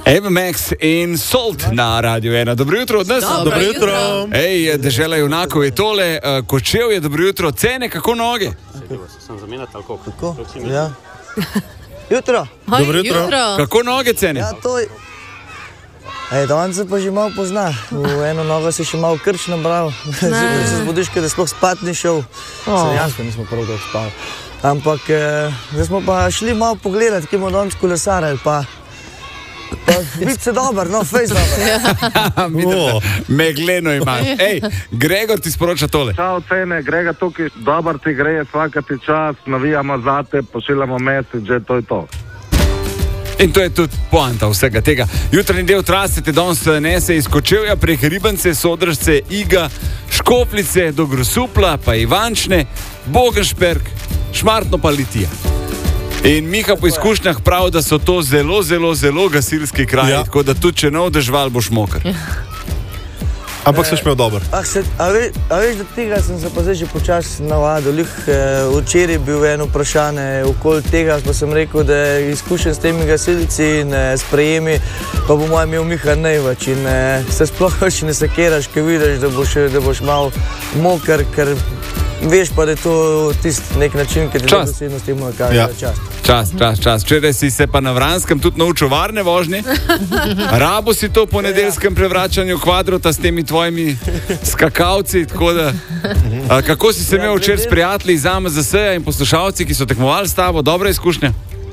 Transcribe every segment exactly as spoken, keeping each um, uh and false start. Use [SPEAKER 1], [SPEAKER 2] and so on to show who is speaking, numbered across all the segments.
[SPEAKER 1] Eva Max in Salt na Radio ena. Dobro jutro od nas.
[SPEAKER 2] Dobro jutro.
[SPEAKER 1] Ej, dežela junakov je tole. Kočev je, dobro jutro. Cene, kako noge?
[SPEAKER 3] Sem zamenjal tako.
[SPEAKER 2] Kako? Ja. Jutro.
[SPEAKER 1] Hoj, dobro jutro. jutro. Kako noge cene?
[SPEAKER 2] Ja, to je... Ej, danes se pa že malo pozna. V eno nogo si še malo krč nabral. Zjutraj se zbudiš, da sploh spat ni šel. Oh. Jasno, nismo prav dolgo spali. Ampak, eh, zdaj smo pa šli malo pogledati, kje bomo danes kolesarili, pa... Biti se dober, no, fejs dober.
[SPEAKER 1] Megleno imaš. Ej, Gregor ti sporoča tole.
[SPEAKER 4] Čau, cene, Gregor tukaj, dober ti gre, svakati čas, navijamo zate, pošiljamo message, to je to.
[SPEAKER 1] In to je tudi poanta vsega tega. Jutranji del trase te danes nese iz Kočevja prek Ribance, Sodržce, Iga, Škoplice do Grosupla, pa Ivančne, Bogenšperk, Šmartno pa Litija. In Miha po izkušnjah pravi, da so to zelo, zelo, zelo gasilski kraji, ja. Tako da tudi če ne odežval, boš moker.
[SPEAKER 5] Ampak se šmel dober.
[SPEAKER 2] A, se, a, ve, a veš, da tega sem se pa zdaj že počasi navadil. Lih, eh, včeraj bil eno vprašanje okoli tega, pa sem rekel, da je izkušen s temi gasilci in eh, sprejemi, pa bo moj imel Miha največ. In eh, se sploh več ne sekeraš, ker vidiš, da boš, da boš mal moker, ker veš pa, da je to tisti nek način, ki ti da dosednost temu kaže ja. čas.
[SPEAKER 1] Čas, čas, čas. Včeraj si se pa na Vranskem tudi naučil varne vožnje. Rabo si to po nedeljskem prevračanju kvadrota s temi tvojimi skakavci, tako da... A, kako si se imel včeraj s prijatelji iz A M Z S-ja in poslušalci, ki so tekmovali s tabo? Dobra izkušnja?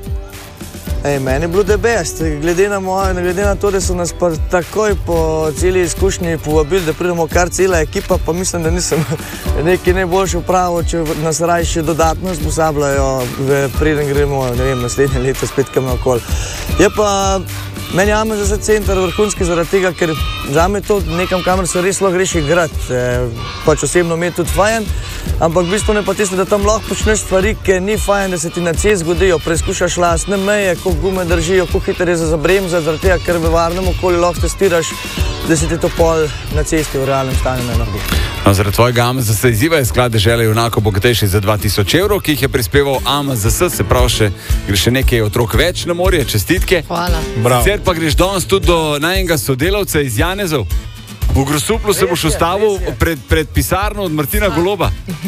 [SPEAKER 2] Ej, meni je bilo the best, glede na, moje, glede na to, da so nas pa takoj po celi izkušnji povabili, da pridemo kar cela ekipa, pa mislim, da nisem nekaj najboljše upravo, če nas raj še dodatno usposabljajo, preden gremo, ne vem, naslednje leto spet kam naokoli. Je pa meni A M Z S center vrhunski zaradi tega, ker zame to nekam, kamer se res lahko greš igrati, pač osebno mi je tudi fajn, ampak v bistvu ne pa tisto, da tam lahko počneš stvari, ki ni fajn, da se ti na cesti zgodijo, preizkušaš lastne meje, koliko gume zabremzati, koliko hiter je za zabremzati, zaradi tega, ker v varnem okolju lahko testiraš, da se ti to pol na cesti v realnem stanju ne naredi.
[SPEAKER 1] No, zaradi tvojega A M Z S izziva je sklad dežele junakov bogatejši za dva tisoč evrov, ki jih je prispeval A M Z S, se pravi, še, gre še nekaj otrok več na morje, čestitke.
[SPEAKER 6] Hvala.
[SPEAKER 1] Sicer pa greš danes tudi do najnega sodelavca iz Janezov. V Grosuplu se boš ustavil pred, pred pisarno od Martina Goloba.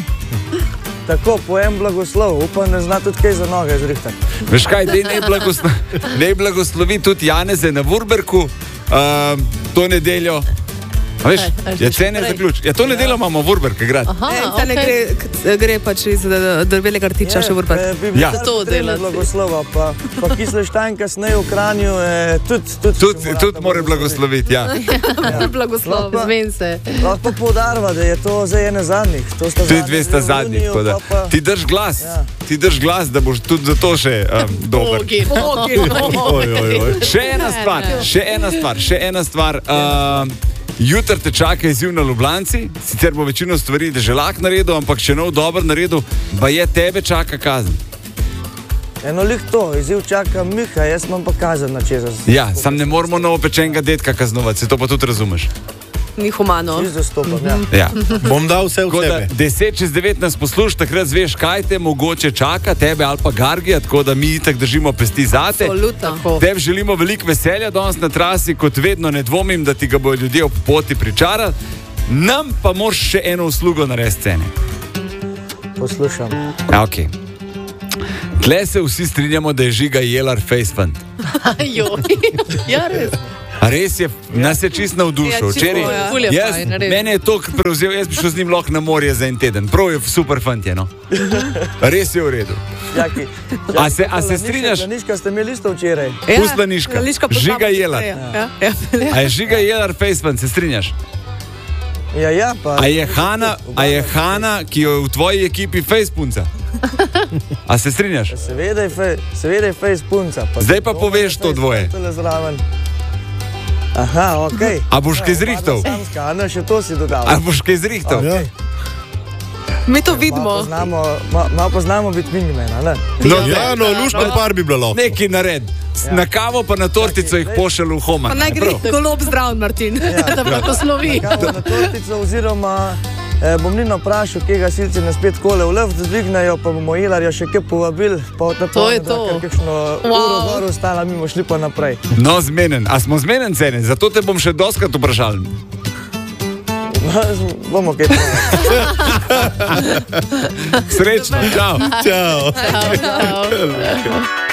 [SPEAKER 2] Tako, po en blagoslov, upam, da zna tudi kaj za noge zrihtati.
[SPEAKER 1] Veš kaj, dej ne, blagoslo, ne blagoslovi tudi Janeze na Vurberku uh, to nedeljo. A veš, je cene zaključ. Ja, to nedeljo imamo Vurberk igrati.
[SPEAKER 6] Aha, e, ne gre, gre pač iz drvelega rtiča še Vurberk.
[SPEAKER 2] Bi ja. To delati. Blagoslova, pa, pa Kisleštajn kasneje v Kranju, eh, tudi... Tudi
[SPEAKER 1] tud, tud mora blagosloviti, ja.
[SPEAKER 6] ja. Blagoslov, zmen se.
[SPEAKER 2] Lahko poudarva, da je to zdaj ene zadnjih.
[SPEAKER 1] Tudi dve sta zadnjih, tako da. Pa... Ti drž glas, ja. Ti drž glas, da boš tudi za to še um, dober.
[SPEAKER 6] Bogi, bogi, bogi.
[SPEAKER 1] Še ena stvar, še ena stvar, še ena stvar. Uh, Jutr te čaka izziv na Ljubljanci, sicer bo večino stvari deželak naredil, ampak če nov dober naredil, pa je tebe čaka kazen.
[SPEAKER 2] Eno lih to, izziv čaka Miha, jaz imam pa kazen na čeza.
[SPEAKER 1] Ja, sam ne moramo novopečenega detka kaznovati, se to pa tudi razumeš.
[SPEAKER 6] Ni humano.
[SPEAKER 2] Zastopam, ja.
[SPEAKER 1] Ja.
[SPEAKER 5] Bom dal vse v sebe.
[SPEAKER 1] Deset čez devet nas posluš, takrat zveš, kaj te mogoče čaka, tebe ali pa Gargija, tako da mi itak držimo pesti zate.
[SPEAKER 6] Absolutno.
[SPEAKER 1] Tebi želimo veliko veselja danes na trasi, kot vedno ne dvomim, da ti ga bodo ljudje ob poti pričarali. Nam pa moraš še eno uslugo narediti cene.
[SPEAKER 2] Poslušam.
[SPEAKER 1] Ja, okej. Okay. Tle se vsi strinjamo, da je Žiga Jelar Facefund.
[SPEAKER 6] Ja, res.
[SPEAKER 1] A res je, nas je čist navdušil. Včeraj, jaz, mene je to prevzel, jaz bi šel z njim lahko na morje za en teden. Prav je super fant je, no. Res je v redu.
[SPEAKER 2] Jaki, jaki,
[SPEAKER 1] a se, a se strinjaš?
[SPEAKER 2] Laniška ste imeli isto včeraj.
[SPEAKER 1] Pust Laniška. Žiga Jelar.
[SPEAKER 6] Ja, ja.
[SPEAKER 1] A je Žiga Jelar Facefund, se strinjaš?
[SPEAKER 2] Ja, ja, pa...
[SPEAKER 1] A je Hana, a je Hana, ki je v tvoji ekipi Facepunca? A se strinjaš?
[SPEAKER 2] Seveda je, fe, seveda je Facepunca.
[SPEAKER 1] Zdaj pa poveš to dvoje.
[SPEAKER 2] Aha, okej. Okay.
[SPEAKER 1] A boš kaj zrihtal?
[SPEAKER 2] Ana, še to si dodal.
[SPEAKER 1] A boš kaj zrihtal?
[SPEAKER 2] Okay.
[SPEAKER 6] Mi to vidimo.
[SPEAKER 2] Malo poznamo biti wingmana, ne?
[SPEAKER 5] No, ja, no, lušno par bi bilo lahko.
[SPEAKER 1] Neki nared. Ja. Na kavo pa na tortico jih pošel v Homa.
[SPEAKER 6] Pa naj gre Golob zdrav, Martin, ja. Da pa to slovi.
[SPEAKER 2] Na kavo, na tortico oziroma E, bom Nino vprašal, kje gasilci nas spet kole v lev dvignajo, pa bomo Ilarja še kje povabili, pa od
[SPEAKER 6] To je to.
[SPEAKER 2] ker kakšno
[SPEAKER 6] Wow.
[SPEAKER 2] uro gor ostala, mimo šli pa naprej.
[SPEAKER 1] No, zmenen. A smo zmenen cene? Zato te bom še doskrat vprašal.
[SPEAKER 2] Bomo kaj povedali.
[SPEAKER 1] Srečno, čau.
[SPEAKER 5] Čau.
[SPEAKER 6] Čau, čau.